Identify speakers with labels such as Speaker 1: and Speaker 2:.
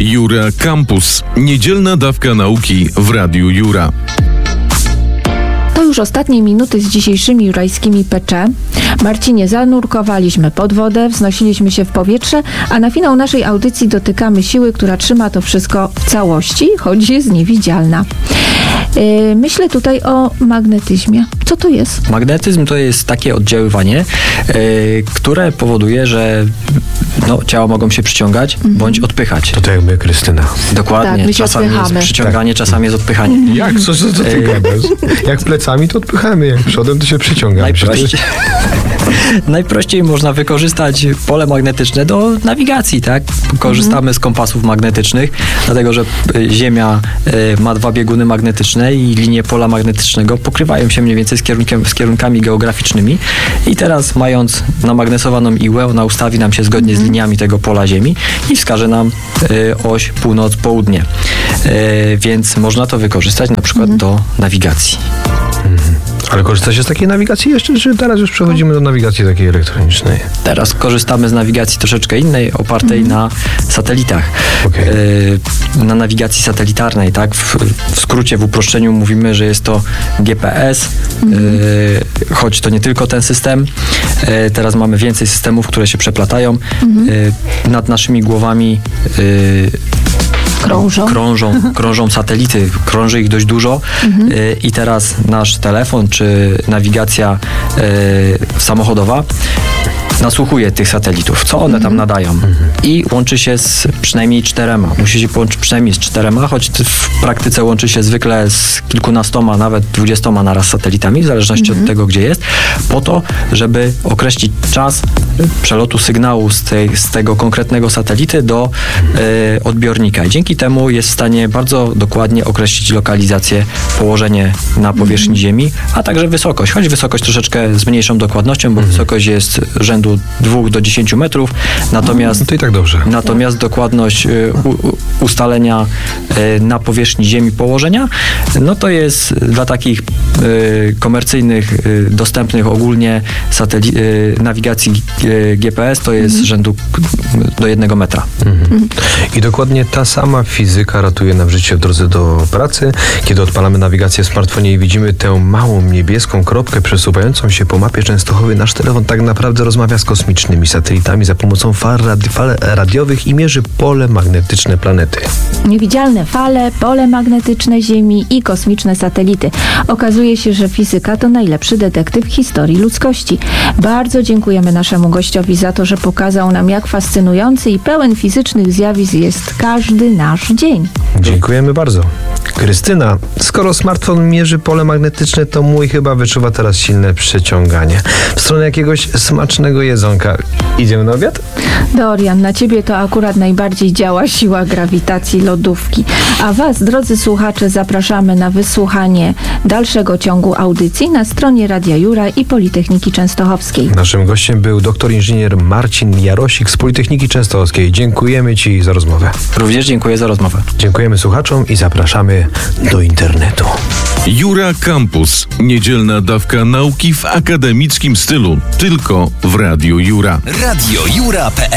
Speaker 1: Jura Campus. Niedzielna dawka nauki w Radiu Jura.
Speaker 2: To już ostatnie minuty z dzisiejszymi jurajskimi PC. Marcinie, zanurkowaliśmy pod wodę, wznosiliśmy się w powietrze, a na finał naszej audycji dotykamy siły, która trzyma to wszystko w całości, choć jest niewidzialna. Myślę tutaj o magnetyzmie. Co to jest?
Speaker 3: Magnetyzm to jest takie oddziaływanie, które powoduje, że ciała mogą się przyciągać bądź odpychać.
Speaker 4: To tak jak my, Krystyna.
Speaker 3: Dokładnie.
Speaker 2: Tak, my się
Speaker 3: czasami
Speaker 2: odpychamy.
Speaker 3: jest przyciąganie, czasami jest odpychanie.
Speaker 4: Jak? Co ty gadasz? Jak plecami, to odpychamy, jak przodem, to się przyciągamy.
Speaker 3: Najprościej można wykorzystać pole magnetyczne do nawigacji, tak? Korzystamy z kompasów magnetycznych, dlatego że Ziemia ma dwa bieguny magnetyczne i linie pola magnetycznego pokrywają się mniej więcej z kierunkami geograficznymi i teraz mając namagnesowaną igłę, ona ustawi nam się zgodnie z liniami tego pola Ziemi i wskaże nam oś północ-południe. Więc można to wykorzystać na przykład do nawigacji.
Speaker 4: Ale korzysta się z takiej nawigacji jeszcze, czy teraz już przechodzimy do nawigacji takiej elektronicznej?
Speaker 3: Teraz korzystamy z nawigacji troszeczkę innej, opartej na satelitach.
Speaker 4: Okay.
Speaker 3: Na nawigacji satelitarnej, tak? W skrócie, w uproszczeniu mówimy, że jest to GPS, choć to nie tylko ten system. Teraz mamy więcej systemów, które się przeplatają. Nad naszymi głowami krążą satelity, krąży ich dość dużo i teraz nasz telefon czy nawigacja samochodowa nasłuchuje tych satelitów, co one tam nadają i łączy się z przynajmniej 4. Musi się połączyć przynajmniej z 4, choć w praktyce łączy się zwykle z kilkunastoma, nawet 20 naraz satelitami, w zależności od tego, gdzie jest, po to, żeby określić czas przelotu sygnału z tego konkretnego satelity do odbiornika. I dzięki temu jest w stanie bardzo dokładnie określić lokalizację, położenie na powierzchni Ziemi, a także wysokość, choć wysokość troszeczkę z mniejszą dokładnością, bo wysokość jest rzędu 2 do 10 metrów, natomiast,
Speaker 4: to i tak dobrze.
Speaker 3: Natomiast dokładność ustalenia na powierzchni Ziemi położenia, to jest dla takich komercyjnych, dostępnych ogólnie nawigacji GPS, to jest rzędu do 1 metra.
Speaker 4: I dokładnie ta sama fizyka ratuje nam życie w drodze do pracy. Kiedy odpalamy nawigację w smartfonie i widzimy tę małą niebieską kropkę przesuwającą się po mapie częstochowej, nasz telefon tak naprawdę rozmawia z kosmicznymi satelitami za pomocą fal radiowych i mierzy pole magnetyczne planety.
Speaker 2: Niewidzialne fale, pole magnetyczne Ziemi i kosmiczne satelity. Okazuje się, że fizyka to najlepszy detektyw historii ludzkości. Bardzo dziękujemy naszemu gościowi za to, że pokazał nam, jak fascynujący i pełen fizycznych zjawisk jest każdy nasz dzień.
Speaker 4: Dziękujemy bardzo. Krystyna, skoro smartfon mierzy pole magnetyczne, to mój chyba wyczuwa teraz silne przyciąganie. W stronę jakiegoś smacznego jedzonka. Idziemy na obiad?
Speaker 2: Dorian, na ciebie to akurat najbardziej działa siła grawitacji lodówki. A was, drodzy słuchacze, zapraszamy na wysłuchanie dalszego ciągu audycji na stronie Radia Jura i Politechniki Częstochowskiej.
Speaker 4: Naszym gościem był doktor inżynier Marcin Jarosik z Politechniki Częstochowskiej. Dziękujemy ci za rozmowę.
Speaker 3: Również dziękuję za rozmowę.
Speaker 4: Dziękujemy słuchaczom i zapraszamy do internetu.
Speaker 1: Jura Campus. Niedzielna dawka nauki w akademickim stylu. Tylko w Radiu Jura.
Speaker 5: Radio Jura.pl